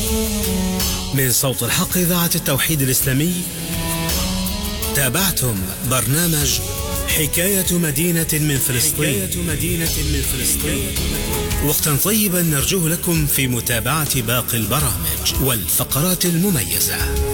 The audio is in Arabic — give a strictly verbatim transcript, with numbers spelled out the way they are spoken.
من صوت الحق إذاعة التوحيد الإسلامي تابعتم برنامج حكاية مدينة من فلسطين. حكاية مدينة من فلسطين. وقتا طيبا نرجوه لكم في متابعة باقي البرامج والفقرات المميزة.